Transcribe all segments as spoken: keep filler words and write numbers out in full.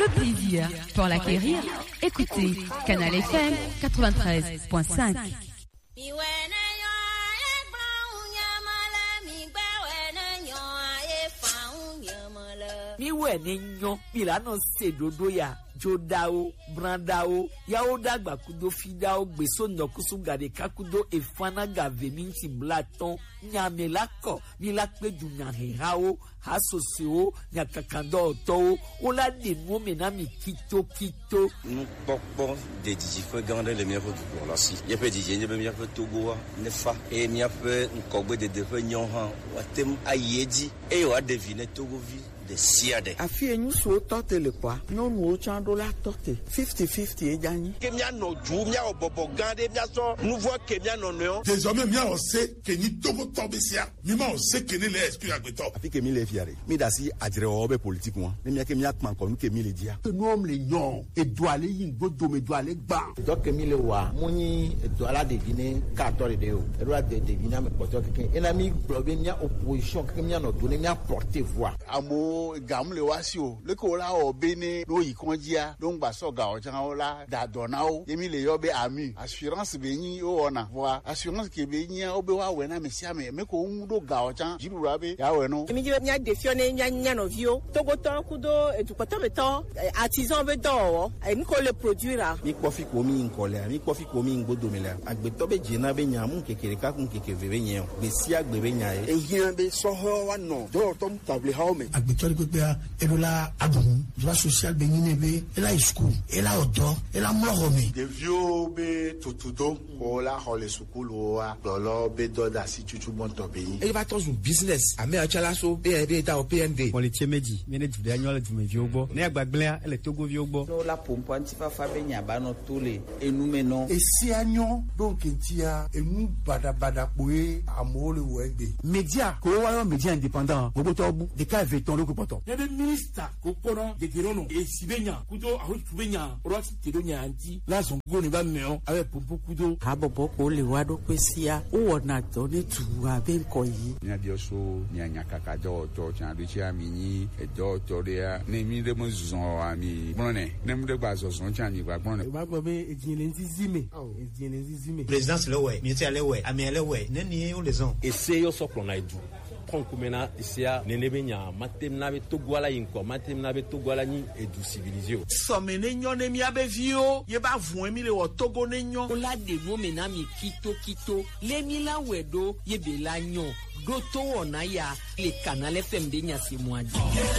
le plaisir pour l'acquérir. Écoutez Canal F M quatre-vingt-treize point cinq. Miwe ne nyo milano sedodo ya jodao brandao yao dagba kudo fidao gbeso ndokusu gade kakudo efana gave minti blaton nyamelako milakpedu nyahehao hasoseo nyakakando to ola de no menami kito kito nous pokpo de dijifo gande le miafo du la si yepe dije nyebe miafo togo ne fa e miafo nkogbe de de fe nyohan watem ayedi e wa devine togo vi de siade afie nyu so tote le kwa no no chando la tote fifty fifty e jani ke mia no ju mia obobo gande mia so nouveau ke mia no no désormais mia on sait que ni togo tobesia ni ma on sait que ni les esprit agbeto afi ke mi le fiare mi dasi adire obe politique moi ni mia ke mia kman ko ke mi le dia que nous homme les non et doit aller yin godo me doit aller ba donc mi le wa muni doit la deviner quatorze de o e doit de deviner me poto ke ena mi provenia opposition ke mia no donner mia porter voix amo gamle wasio le ko la obene no yikonjia don gba so ga ojan ola da donao yemi le yobe ami assurance be yin o ona wa assurance ke be yin o be wa we na mesia me me ko un do ga ojan jirura be ya we no emi je nya defione nya nya no vio togo to kudo edukoto beto artisan be do e ni ko le produire mi kofi ko mi nkole mi kofi ko mi ngodo me la agbeto be jina be nya mu kekere ka kun kekere be yen be si agbe be nya e yin be so ho wa no do to table ha o me agbeto ko pe elola adun droit social be nyine be ela school ela odo ela mlogome de vieux be totudo ko la hole school wa dolo be do da si chuchu bonto be yin e va to un business ame achala so be be da o P N D on le tiemeji mene du de anyola du me vi ogbo ne agbagble ele togo vi ogbo no la pompo antifa fa be nya ba no tole enu me no e si anyo donc ntia enu bada bada poe amole wegbe media ko wa yo media indépendant gogo to bu de ka veton lo ko poto yede minister ko kono de gerono e sibenya kudo aho tubenya orati tedonya anti la zongo ni ba meo ave pompo kudo habobo ko le wado kwesia o wona to ne tu abe nko yi nya dio so nya nya kaka do to chan do chia mi ni e do to dia ne mi de mo zon ami brone ne mu de gba so so chan ni gba brone ba gbo be ejinle nti zime ejinle nti zime présidence le we ministère le we ami le we ne ni o le zon ese yo so klona idu konkumena isia nenebe nya matem na be togwala yinko matem na be togwala ni edu civilisé somene nyo ne mi abevio ye ba vun emi le wo togo ne nyo la de no mena mi kito kito le mi la wedo ye be la nyo doto ona ya le Canal F M de nya se moadi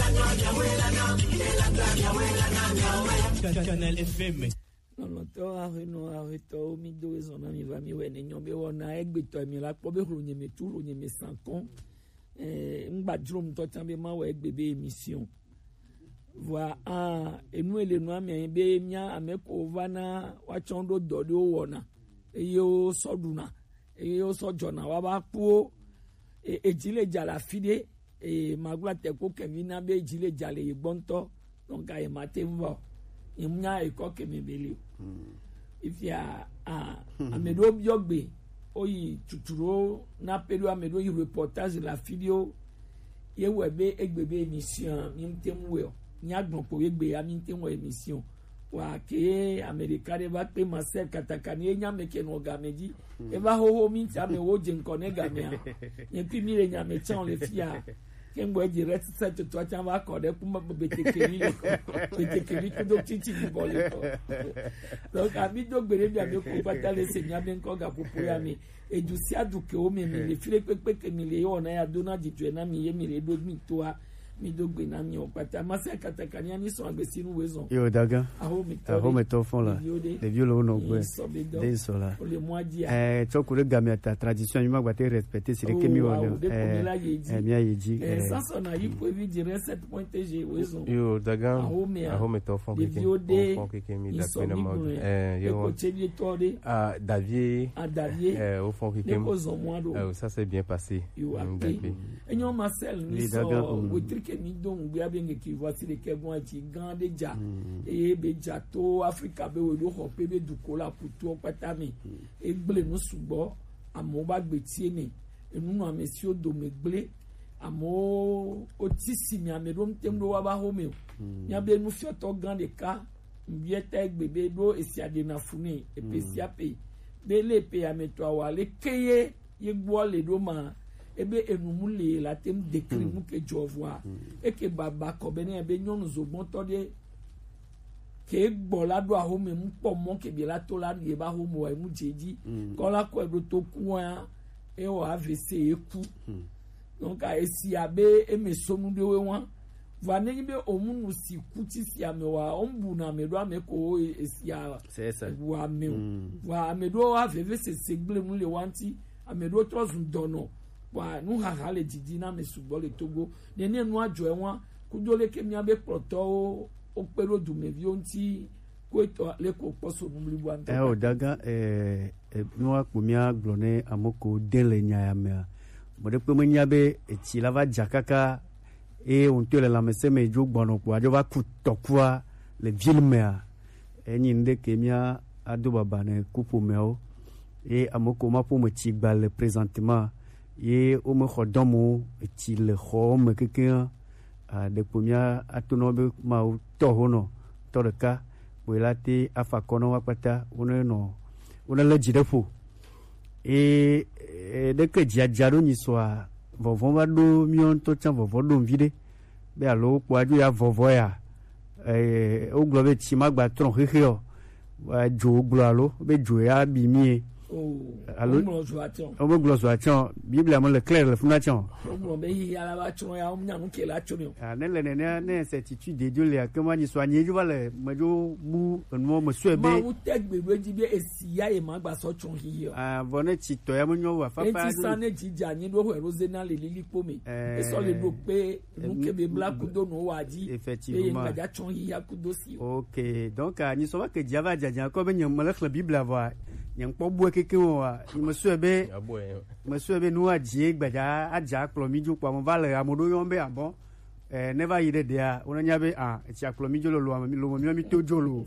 Canal F M non to ahino ahito mi do zona mi va mi we ne nyo be wona egbeto mi la po be ro nye me turo nye me sankon eh ngbadro mto tambe ma we gbebe émission voa a enu ele nu ami be mia ameko vana wa chondo dodo wona eyo soduna eyo sojona wa ba po ejile jala fide e magula te ko kemina be ejile jale igbonto donc ay matemvo imnya e ko kemebele ifia a amedo biogbe oyi tuturo na pelu amedo yi reportage la video ye webe egbebe émission mi ntemwe nya gbon ko egbe ami ntemwe émission wa ke america de ba pe masel katakani enya meke no gameji e ba ho ho mi ta me wo je nkone gamea ye pi mi le nya me chan le fia kembo di retsa to to chan ba ko de kuma betekeni le ko betekeni ko do titi ni bole ko donc ami do gbere bi ami ko pata le se nya ben ko ga popo ya mi edusi aduke o me mi le fire pepe ke mi le yo na ya dona di tu na mi ye mi le do mi to a mi do gbe na mi o pata masa katakani ani so agbesi nu wezo yo daga aho mi to aho me to fon la de violo no gbe de so la le moadia eh to ko le gamia ta tradition mi magba te respecter c'est que mi o eh eh mi ayeji eh ça so na yi ko vi dire sept point g wezo yo daga aho me to fon ke fon ke mi da pe na mo eh yo ko cheli tore ah Davier ah Davier eh au fond ke eh ça s'est bien passé enyo Marcel ni so que mi don bi abenge ki voici les que vont être grande ja et be jato Africa be we do ho pe be du kola puto patami e gble no subo amoba gbetie ni enu no amesio do megble amo otisi mi amedo mtemdo wa ba home nya be nu fioto gan de ka mbieta egbebe do esiade na funi epesia pe be le pe ameto awale keye yegbo le do ma ebe enumule la tem décrit mu ke jovwa e ke baba ko be ne be nyonu zogbon to de ke gbo la do ahome mu po mo ke bi la to la ye ba homo wa mu jeji ko la ko do to ku an e o avc eku donc a esi abe e me somu de we wan va ne be omunu si kuti si ame wa ombu na me do ame ko esi a c'est ça wa me wa me do wa veve se segle mu le wanti ame do to zun dono wa nu ha ha le didi na me subo le Togo ne ne nu ajo e wan kujole ke mi abe proto o pero du me vi onti ko to le ko poso mu li wan eh o daga eh nu akpumia glone amoko dele nya me mo de pe mo nya be eti lava jakaka e on te la mese me jo gbono po ajo va ku tokua le vilmea eni nde kemia ado baba ne kupu meo e amoko ma po mo ti gba le présentement e o mo khodomo eti le khom keke a de pomia atono be ma to hono to de ka welati afa kono wakata ono no ono le jidefo e de ke jajaro ni soa vovon va do mion to chan vovon do vide be alo po aju ya vovo ya eh o globe ti magba tron hihio wa jo glo alo be jo ya bi mi oh alo o mo glo so ation bible mo le clair le fondation o mo be yi ala ba tron ya o nya no ke la tron ah ne le ne ne certitude de Dieu le que moi ni soigner je va le mo jo bu mo mo so be ma u tegbe we ji be esia e magba so tron hihio ah bonne ti to ya mo nyo wa fa fa e ti sane ji ja ni do ho rose na le lili pome e so le do pe nu ke be black do no wa ji effectivement e ga tron hihia ku do si OK donc ni so va que java jaja ko be nyam le bible avoir nyam po bu keke wa mo so be mo so be nu aji gbaja aja plomi ju pa mo vale amodo yo be abon eh never ide dia ona nya be ah ti plomi jo lo lo lo mi mi to jo lo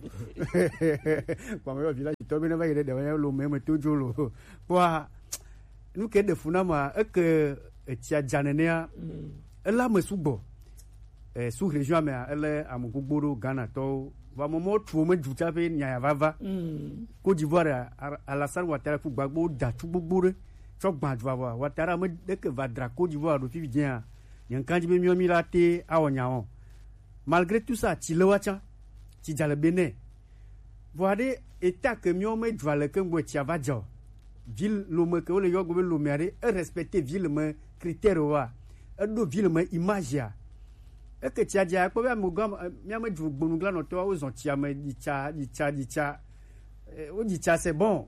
pa mo village to be never ide dia lo me to jo lo kwa nu ke de funa ma e ke ti ajanenia ela me subo eh su region me ele amugboro Ghana to va momo tu mo juta pe nya va va Côte d'Ivoire Alassane Ouattara fu gbagbo da tu gbogbore so gban va va Ouattara me de que va dra Côte d'Ivoire do fi bien nyan kanji be mi o mi la te awonya won malgré tout ça ti le wacha ti jale Bénin voade état que mi o me dwale que ngwe ti avajo ville lo me que le yo go be lo mere e respecter ville me critère wa e do ville me image ya e que ti aja ko be mo gam mi am du gbonu gla no to o zon ti am di cha di cha di cha o di cha c'est bon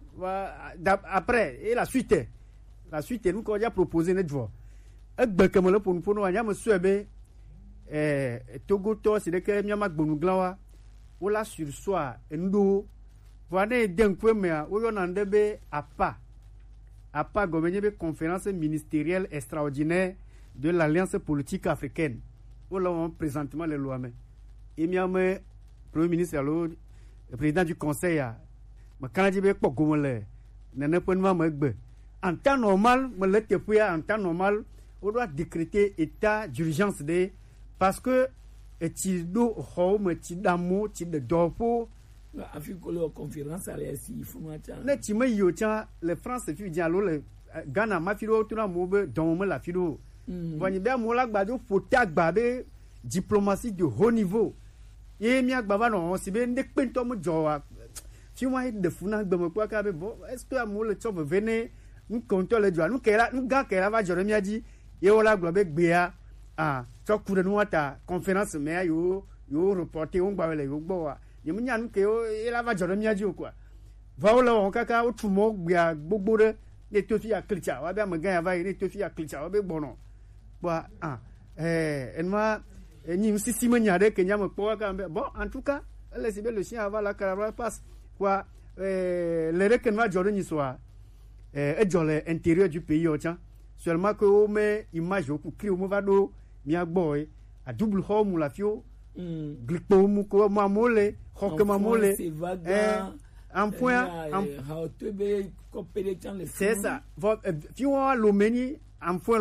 après et la suite la suite nous ko ja proposer net vo e gbe ke mo le ponu ponu anya mo so be eh Togo to c'est de que mi am gbonu gla wa o la sur soi ndo voane den ko me o yo na ndebe apa apa gomenye be conférence ministérielle extraordinaire de l'Alliance politique africaine. On l'a présentement les lois mais et miame premier ministre le président du conseil a ma kanadi be ko gomole nene ponma ma gbe en temps normal me le tepuya en temps normal on doit décréter état d'urgence de parce que ti do home ti damo ti de dopo Afrique le conférence à l'I fumata ne ti me yo tia le France fi dia lo le Ghana ma fi do tuna mo be don me la fi do voyez bien mo la gbado fota gbabe diplomatie de haut niveau et mi agbaba no si be ndek pento mo jowa fi wa de funa gbe mo kwa ka be bon est-ce que mo le chop venez nous comptons les joie nous kera nous ga kera va jore mi adi ye wala globe gbe ya ah to ku de no ata conférence me yo yo reporter on gba le yo gbo wa ye mi nya nu ke o e la va jore mi adi o kwa va o la on kaka o tu mo gba gbogbo re ne to fi aklicha wa be am ga ya va ne to fi aklicha wa be bono Bah, ah, eh, elle m'a, ni si si me nyade que nyame po ka bon en tout cas laissez bien le chien avant la caravane passe quoi eh le reken ma jore ni soa eh e jole intérieur du pays o tiens seulement que o me image o ku kri o mo va do mi agboy a double home la fio glipo mu ko ma mole ho que ma mole eh en point en c'est ça fio lo meni en point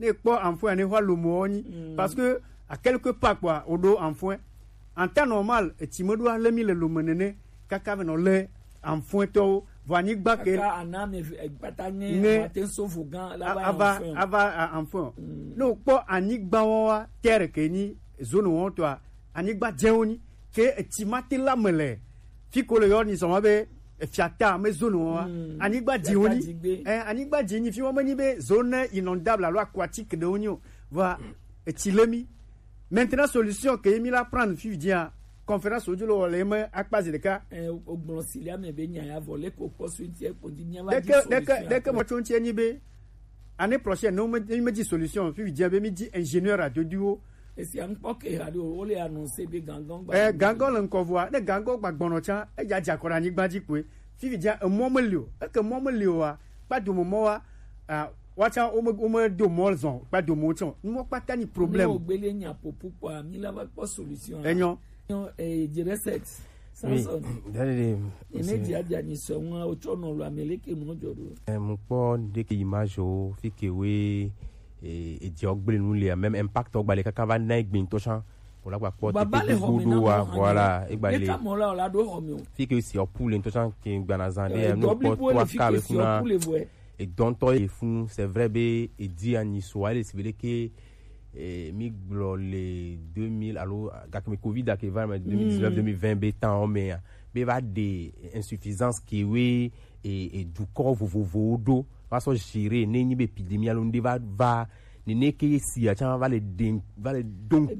ne pas enfant ne wa lumoni parce que à quelque part quoi odo enfant en temps normal ti mo do le mi le lumenene kaka ve no le enfant to vani gba ke kaka aname patanye matin sofu gan la ba ava ava enfant no po ani gba wa terre ke ni zone won to ani gba jeoni ke ti mate la mele fi ko le yo ni so ma be fiata me zone wa ani gba jeoni eh ani gba jeni fi mo ni be zone inondable alors aquatique de onio va ti lemi maintenant solution que mi la prendre fi dia conférence audio lo le me akpazi de ka eh ogbon silia me be nya ya voler ko possibilité ko di nya va di solution dès que dès que mo tonti ni be année prochaine no me me di solution fi dia be mi di ingénieur radio duo et si an po ke radio o le annoncer be gangan eh gangan le ko voir de gangan gba gbono cha e ja ja kora ni gba ji pe fi dia e mo mo lio e ke mo mo lio wa pa du mo mo wa wacha o mo o mo do mo zon pa do mo ton mo pa ta ni problème o gbele nya popu pa mi la va pas solution enyo eh dire sex Samson dale ene dia dia ni so won o tono lo ameleke mo jodo eh mo po de ke image o fi ke we e di ogbele nu le même impact o gbale kaka va na igbin to chan o la gba po te gudu wa voilà e gbale ka mo la la do homi o fi ke si o poule to chan ke gba na zande no po trois ka be funa et donc il fou c'est vrai be et dit à Nisoa les c'est que eh mi le deux mille alors gak me covid à que va deux mille dix-neuf deux mille vingt be temps mais be va des insuffisances qui oui et et du corps vous vous do parce que gérer né ni épidémie alors on va va ne que si a va le va le donc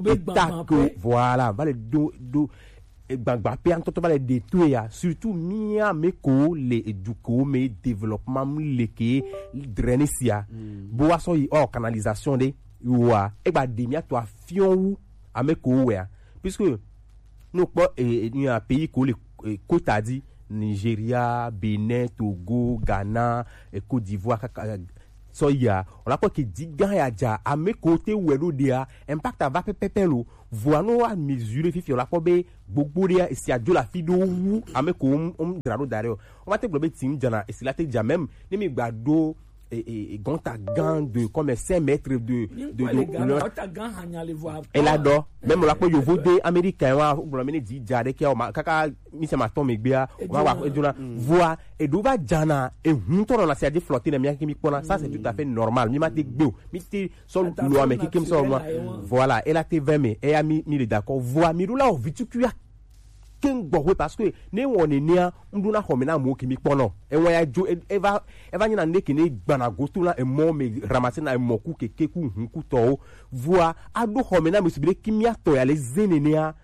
voilà va le do do gbagba pe an to ba le détruire surtout mia meko le eduko me développement le ke drainer sia bo aso yi or canalisation de wa e gba de mia to afion wu ameko we puisque nous pas ni un pays ko le Côte d'Ivoire Nigeria Bénin Togo Ghana et Côte d'Ivoire so ya on a pas que dit gan ya ja ameko te welo dia impact va pepe lo voa no a mesurer fifi on la be gbogbo dia e si ajo la fi do wu ameko um drado dare on va te globe tim jana e si la te ja même ni mi gbado et gonta gan de comme cinq mètres de de de et là do même la po yo vote américain wa gbolo me di jare ke o ma kaka mi se ma ton me gbia wa wa ejuna voa et do va jana et hun to na se adi flotter na mi ki mi pona ça c'est tout à fait normal mi ma te gbeo mi te so lo me ki kim so moi voilà et là te vingt mai et a mi mi d'accord voa mi do la o vitukua ken gbo parce que ne woni nia nduna homena mo ki mi pono e wa ya jo e va e va nyina ndeke ne gbana gotu na e mo me ramasser na e moku keke ku hunku to voa adu homena mi sibire kimia to ya les enenia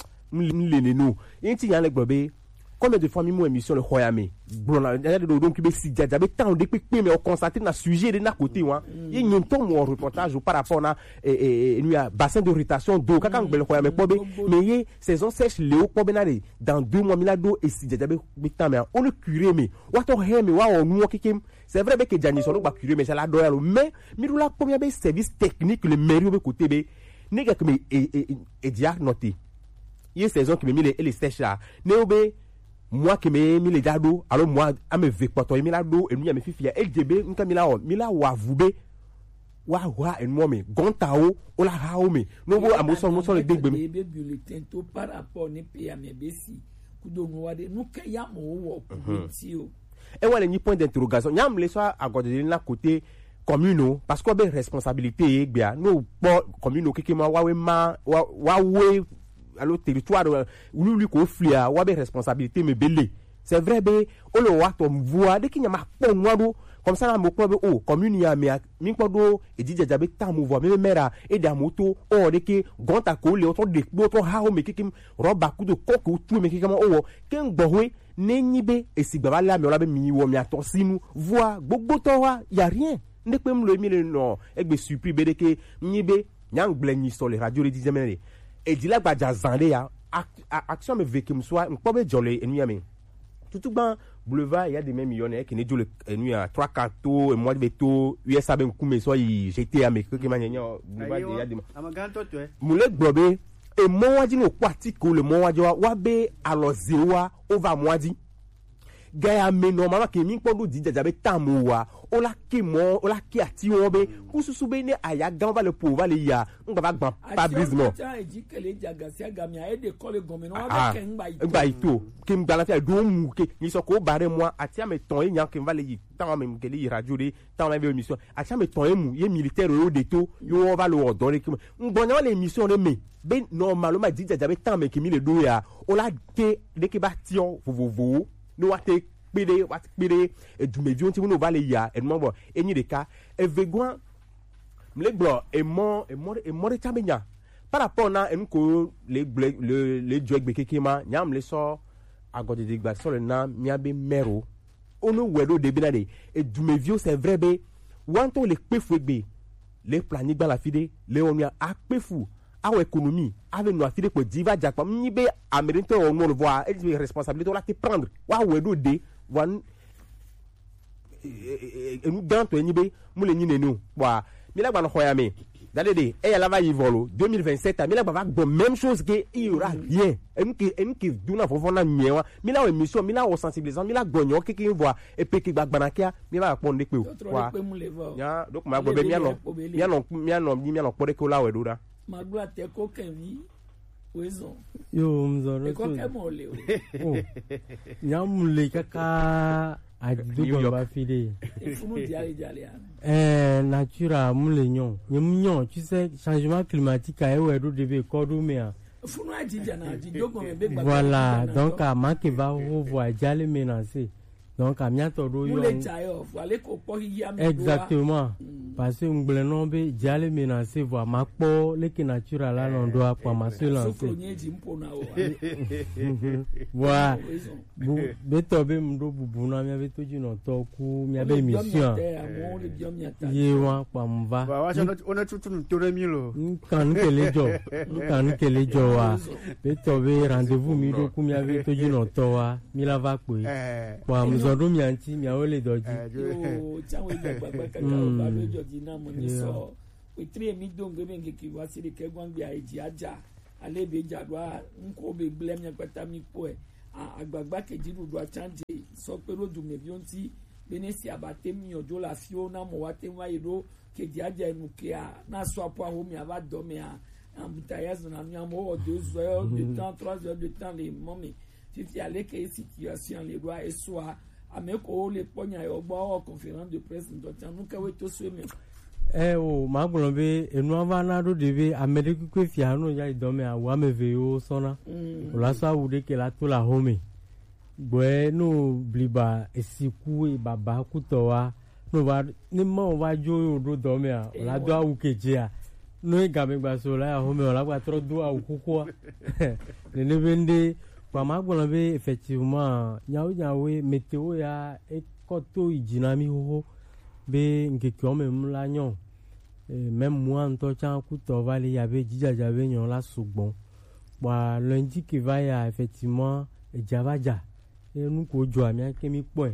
mlene no enti yan le gbobe combien de fois mi mo émission le hoyame blona ya de donc be si jaja be tant de pipe mais on constate na sujet de na côté wa y ñon to mo reportage par rapport na et nous a bassin de rotation d'eau kaka ngbe le hoyame pobe mais y saison sèche léo pobe na dans deux mois milado et si jaja be tant mais on le curé mais wa to he mais wa on mo kikem c'est vrai be que jani so no ba curé mais c'est la doyalo mais mi la première be service technique le mairie be côté be nega que me et et dia noté y saison qui me mi les sèche là néobe moi qui me mis les dado alors moi à me ve poto mi la do et mi me fifia L G B nka mi la o mi la wa vube wa wa en mo me gontao o la ha o me no bo amoso mo so le degbe mi be bulletin to par rapport ni pe ya me besi kudo no wa de no ka ya mo wo ti o e wala ni point d'interrogation nyam le so agode na côté commune parce que be responsabilité e gbia no commune keke ma wa we ma wa we alors territoire où lui ko flia wa be responsabilité me belé c'est vrai be o le wa to voix de kinya ma po nwado comme ça na mo ko be o commune ya me mi ko do e di jaja be ta mo voix me mera e da moto o de ke gonta ko le o to de bo to ha o me kikim roba ku do ko ko tu me kikim o ken gbowe ne nyibe e si gba la me o la be mi wo mi aton sinu voix gbogbo to wa ya rien ne pe m lo mi le no e gbe surpris be de ke nyibe nyang gbleni so le radio le dizemene et dit là gbaja zande ya action me vekim soit un pobe jolé enu ya me tout ban boulevard il y a des mêmes millionnaires qui ne jole enu ya trois carto et moi de to U S A ben kume so yi G T A me que manya boulevard il y a des amaganto to e moule gbobe e mo waji no kwati ko le mo waji wa be alozewa over moadi gaya me normalement ke mi kpodo di jajabe tamu wa ola ke mo ola ke ati won be kususu be ni aya gan va le po va le ya ngba ba gban pabrismo ati eji kele jaga si agami a e de kole gomi no wa be ke ngba ito ngba ito ke ngba la fi do mu ke ni so ko bare moi ati ame ton e nyan ke va le yi tan me ke le radio de tan la émission ati ame ton e mu ye militaire o de to yo va le odore ke ngbo nya le émission de me be normalement di jajabe tan me ke mi le do ya ola ke de ke ba tion vovovo no wa te pede wa te pede e du mevion ti no va le ya e mo bo enyi de ka e vegwan mle glo e mo e mo e mo de chamenya par rapport na en ko le le le jogbe kekema nyam le so agode de gba so le na miabe mero onu wedo de binade e du mevio c'est vrai be wanto le pefuegbe le plani gba la fide le onia a pefu our économie avec nous affaire pour diva japa ni be américain on le voir et responsabilité on la te prendre wa wedo de wan nous dans to ni be mu le ni nenu wa mi la gba no hoya me dale de e la va y volo deux mille vingt-sept mi la va bon même chose que il y aura rien en qui en qui duna fofo na miewa mi la émission mi la o sensibilisant mi la gonyo ke ki voix et pe ki gba gbanakia mi la pon de pe wa ya donc ma gbe mi ano mi ano mi ano mi ano pore ko la wedo da magua te ko kenvi wezo yo mzoro ko ke mo le o nyamule kaka adido ba fide funu diale diale eh natura mule nyon nyemnyon tu sais changement climatique a wedo debe kodu me a funu ajija na ajijo go me be gba voilà donc a manque va revoir diale menacer donc a miato do yo exactement parce que ngbele no be diale menacer voir ma po le que natural la non doit pas ma se lancer voilà bu beto be mdo bubu na mi be toji no to ku mi be mission ye wa pa mva wa ona tutu ntore mi lo kan kelejo kan kelejo wa beto be rendez-vous mi do ku mi be toji no to wa mi la va pe wa zodo mi anti mi awole doji yo chawe gbagba ka ba lojo di na mo ni so we three mi don go be ki wa si ke gwan bi aji aja ale be jadwa nko be blem nya kwata mi po e agbagba keji du do chanje so pe rodu me bi onti benesi abate mi ojo la fio na mo wa te wa iro keji aja enu ke a na so apo aho mi aba do me a ambutayas na mi amo o deux heures de temps trois heures de temps les momi titi ale ke situation les doit et soit ameko le ponya yo gbo conférence de presse ndo tan nuka we to so mi eh o ma gbon be enu ava na do debe america ko fi anu ya idome awa me ve o sona o la sa wude ke la to la home gbe no bliba esiku e baba ku to wa no ba ni mo wa jo do do me a la do awu keje a no e ga me gba so la home o la gba tro do awu kuku ne ne bende kwa ma gbon be effectivement nyawo nyawo météo ya e ko to ijinami ho be ngeki o me mla nyon même moi en to chan ku to va le ya be jijaja be nyon la sugbon wa lundi qui va ya effectivement e javaja e nu ko jo ami akemi po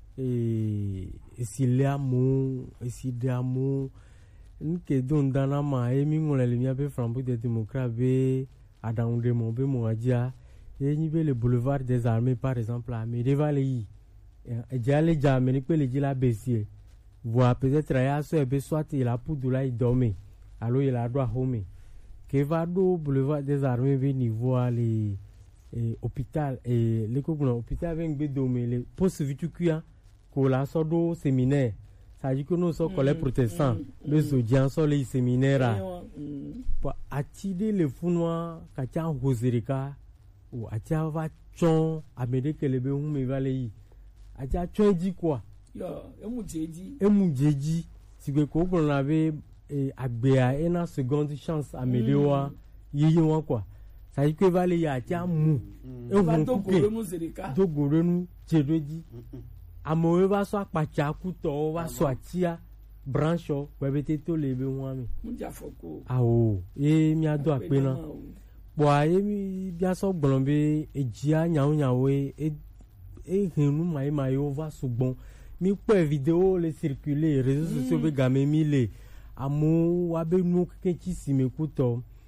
e si le amu e si de amu nke don dana ma e mi ngole le mi abe frambo de démocrate be adan de mo be mo ajia e ni be le boulevard des armées par exemple là mais devant le yi e jale ja me ni pe le jila besie voit peut-être ya so e be soit il a pour doula il dormait alors il a droit home que va do boulevard des armées be niveau les hôpital et les ko hôpital avec be dormir les poste vitukuya ko la so do séminaire ça dit que nous sommes collègues protestants le zodian so les séminaires pour attirer les funwa ka cha hozerika ou acha va chon amede que le be hu me va le yi acha chon di quoi yo emu jeji emu jeji sigwe ko ko na be agbe a ena seconde chance amede wa yiyi won quoi ça dit que va le ya acha mu e hu to gore mu zerika to gore nu jedoji amowe va so apacha ku to va so atia brancho webete to le be hu ami munja foko awo e mi ado apena bo aye mi bia so gbolombe ejia nyawo nyawo e e henu mai mai o va sugbon mi po vidéo le circuler réseaux sociaux be game mi le amu wa be nu ke chi si me ku to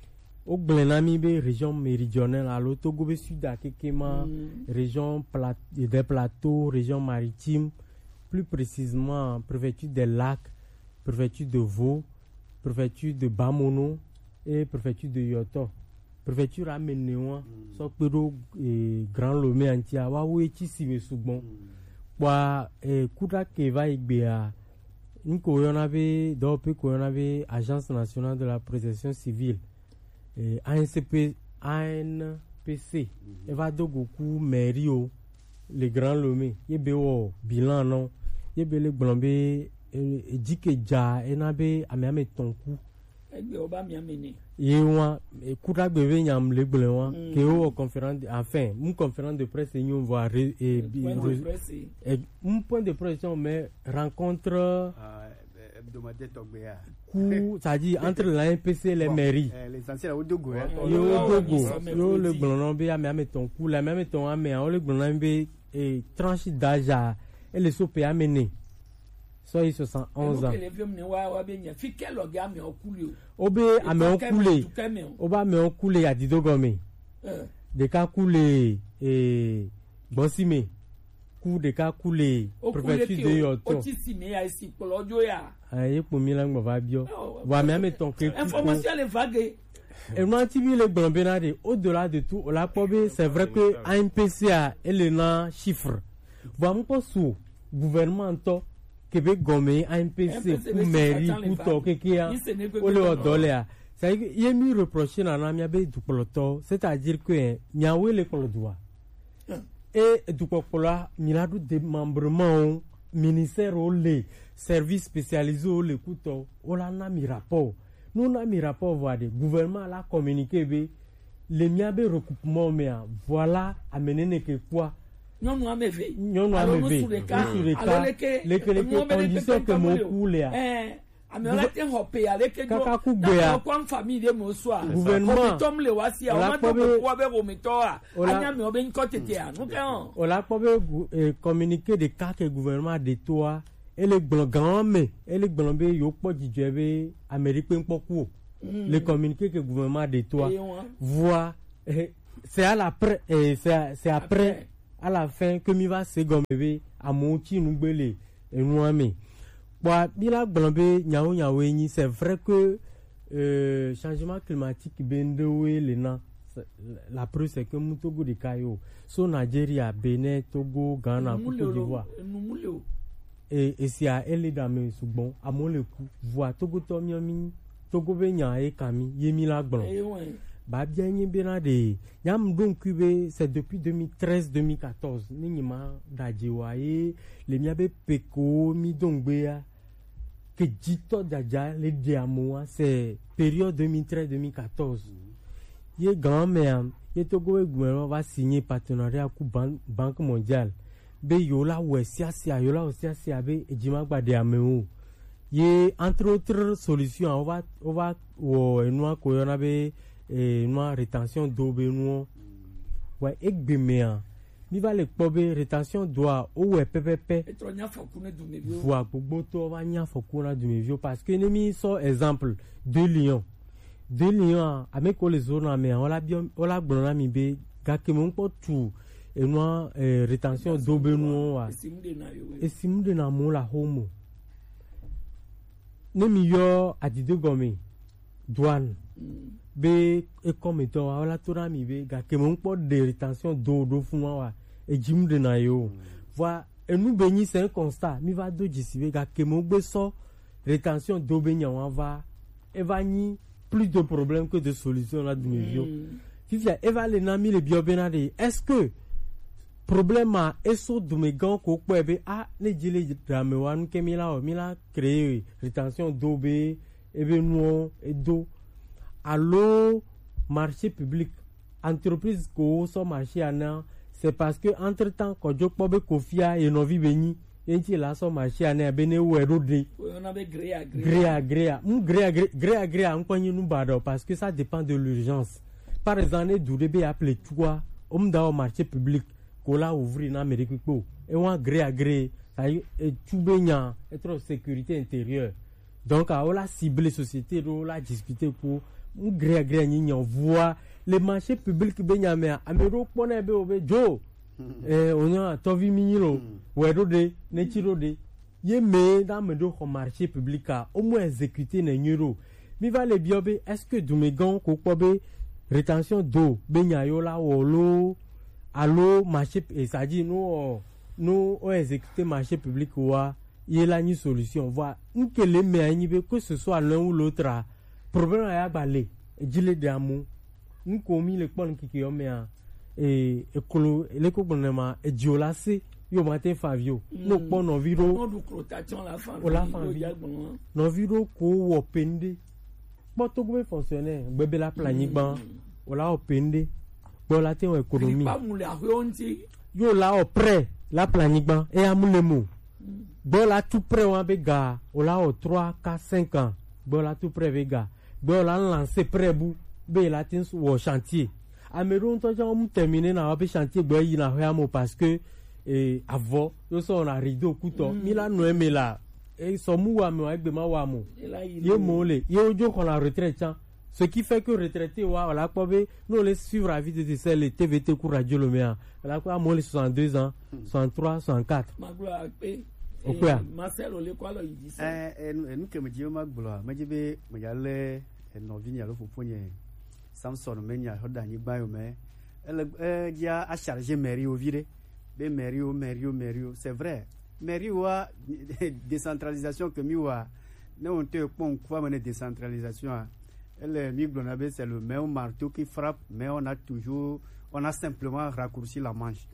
au glenami be région méridionale alors Togo be sud à Kekema mm. région plat des plateaux région maritime plus précisément préfecture des lacs préfecture de Vaud préfecture de Bamono et préfecture de Yoto préfecture à Menewa so pero e Grand Lomé antia wa we ti sibe sugbon wa e kuda ke va igbea nko yona be do pe ko yona be agence nationale de la protection civile e A N C P A N P C e va dogoku mairie le Grand Lomé yebe wo bilan non yebe le glombe e dike ja e na be ame tonku egbe oba mi amene yewa kuda gbeve nyam le gbele wa ke o conférence enfin une conférence de presse nous voir et un point de presse mais rencontre hebdomadaire togbea coup ça dit entre la M P C et les mairies l'essentiel au Dogo yo Dogo yo le gbele be ame ame tonku la même ton ame on le gbele be et tranche d'âge et le sope amené soyez soixante et onze ans obe ame okule oba ame okule adidogome de ka kule e bosime ku de ka kule préfecture de Yoto aye po mi la ngba va bio wa me ame ton ke information les vagues et moi ti bi le gbonbenade au-delà de tout la pobe c'est vrai que A N P C a elena chiffre va mo ko sou gouvernement to Québec Gomé, A N P C, pour mairie, pour tout, kékéa, ou le odolea. Ça y est, il y a mis reproché dans la miabe du poloto, c'est-à-dire que miawe le polodoa. Et du popola, miladu démembrement, ministère ou les services spécialisés ou les couteaux, ou la na mi rapport. Nous na mi rapport voir des gouvernements la communiqué, les miabe recoupement, mais voilà, amener ne que quoi. Non, non, mais veille. Non, non, mais veille. Sur les cas, alors que les conditions que mon coule a. Eh, amela te hope ale ke do. Kaka kugbea. Kwa famille de mo so a. Gouvernement. Tom le wasi a. O ma to ko be o meto a. Anya me obe nkotete a. No kan. O la pobe communiquer des cas que gouvernement de toi et les grand mais et les grand be yo po jijebe Amérique npoku. Les communiquer que gouvernement de toi voit c'est à la c'est c'est après à la fin que mi va se gombe à monti nous belé et nous amé bah bila blambé nyao nyao ni c'est vrai que euh, changement climatique bendewe lena la preuve c'est que mu Togo de Kayo so Nigeria Benin Togo Ghana Côte d'Ivoire et et si a elle dans mes soubon à mon le coup voit Togo to mi Togo be nya e kami yemi la gbon ba bien ni benade yam donc kube c'est depuis deux mille treize deux mille quatorze ni ma dajiwaye le miabe peko mi dongbea que jito daja le diamoa c'est période deux mille treize deux mille quatorze ye grand-mère ye Togo gouvernement va signer partenariat avec Banque mondiale be yola wesia sia yola wesia sia be ejima gba de ameo ye entre autres solutions on va on va wo enwa ko yona be et noa rétention d'eau benoît ouais egbemea mi va le pobe rétention d'eau ou ouais ppp voix gbogbo to va nya fokuna du mevio parce que nemi so exemple deux lions deux lions avec les zones mais on la bien on la gbona mi be gake mon po tout et noa rétention d'eau benoît et simude na mo la homo nemi yo adido gome douane be e comme to wala tora mi be ga ke mon po de rétention d'eau do fun wa e jim de na yo voi et nous béni c'est un constat mi va do jisibe ga ke mon gbe so rétention d'eau be nya wa va e va ni plus de problèmes que de solutions là de mevio fifia e va le na mi le biobena de est-ce que problème a eso de me gan ko po be a ne jile drame wa nu ke mi la o mi la créer rétention d'eau be e be no e do allo marché public entreprise ko so marché ana c'est parce que entre temps ko jokpo be kofia e no vi beni enti la so marché ana be ne wo erode on avait gré à gré gré à gré un gré à gré gré à gré en konyi nu bado parce que ça dépend de l'urgence par exemple du be appelé toi om da au marché public ko la ouvrir en Amérique ko et on gré à gré ça et tout benya être sécurité intérieure donc à la cibler société ro la discuter pour gré gré ni nyon voit les marchés publics be nyame amero pona be obe jo eh onya tovi minilo wedo de ne chiro de ye me dans me do marché public a au moins exécuter na nyuro mi va le biobe est-ce que dumegon ko pobe rétention d'eau be nyayo la wolo allo marché et ça dit nous nous on exécuter marché public wa y la ni solution voit que les me que ce soit l'un ou l'autre problème ya balé jile de amu nous mi le pon ki ki o me a e ekolo le ko bonema e diolase yo matin Fabio no pon no viro on du rotation la fin o la fin no viro ko wo pende bo to go fonctionner bebe la plani ban o la o pende bo la te o économie pas mu la honti yo la o prêt la plani ban e amule mo bo la tout prêt o be ga o la o trois quatre cinq ans bo la tout prêt be ga bo la lancer prêt bu be la tin wo chantier ameron to jam terminer na wa be chantier be yi na ho amo parce que eh avant yo so na rideau couteau mi la no eme la e so mu wa me wa gbe ma wa mo ye mo le ye ojo ko la retraite ce qui fait que retraité wa la ko be no les suivre la vie de celle les T V T ku radio le mea la ko mo le soixante-deux ans soixante-trois soixante-quatre magla pe okwa Marcelo le ko lo yi dise eh en ke me dio magla me jibe me yale no vinya lo fofonye Samson menya hoda ni bayo me elle euh dia a charger mairie au vire be mairie au mairie au mairie c'est vrai mairie wa décentralisation que mi wa ne on te pon quoi mener décentralisation elle mi glonabe c'est le même marteau qui frappe mais on a toujours on a simplement raccourci la manche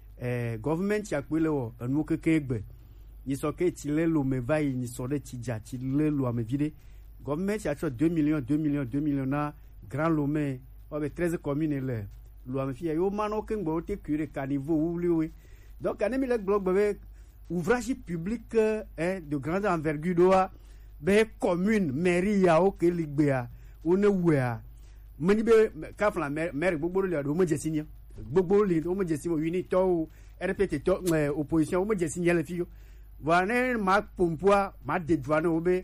eh government ya kwele wo anu kekegbe ni so ke ti le lo me vai ni so de ti ja ti le lo me vide government ya cho deux millions deux millions deux millions na grand lomé avec treize communes là lo me fia yo mano ke ngbo te cure caniveau oubli donc ané mi le bloc be ouvrage public hein de grande envergure doa be commune mairie ya o ke ligbea o ne wea mani be ka fla maire gbogbo le do mo jesini gbogbo le o mo jesini uni to R P T to opposition o mo jesini le fio voilà ma pompoa ma de douane obe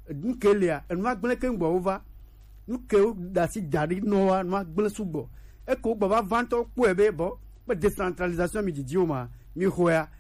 nkelia enwa gbele ke ngbo over nuke dasi dari noa noa gbele sugbo e ko gba va vanto po ebe bo be décentralisation mi di dioma mi hoya